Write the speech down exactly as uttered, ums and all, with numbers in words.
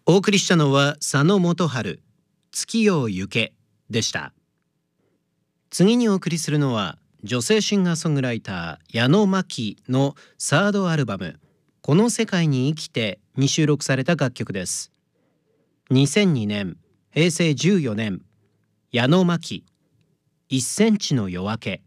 お送りしたのは佐野元春、月よ行けでした。次にお送りするのは女性シンガーソングライター矢野真紀のサードアルバムこの世界に生きてに収録された楽曲です。にせんにねん、へいせいじゅうよねん、矢野真紀、いっセンチの夜明け。